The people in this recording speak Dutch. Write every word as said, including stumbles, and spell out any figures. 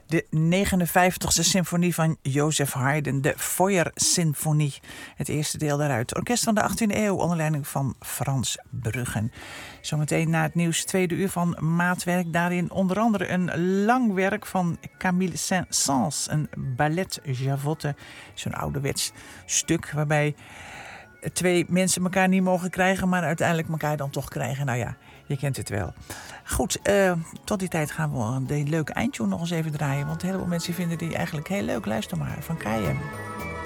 De negenenvijftigste symfonie van Joseph Haydn, de Feuersymfonie. Het eerste deel daaruit. Orkest van de achttiende eeuw onder leiding van Frans Bruggen. Zometeen na het nieuws tweede uur van Maatwerk. Daarin onder andere een lang werk van Camille Saint-Saëns. Een ballet javotte. Zo'n ouderwets stuk waarbij twee mensen elkaar niet mogen krijgen, maar uiteindelijk elkaar dan toch krijgen. Nou ja, je kent het wel. Goed, uh, tot die tijd gaan we de leuke eindtune nog eens even draaien. Want een heleboel mensen vinden die eigenlijk heel leuk. Luister maar, van K M.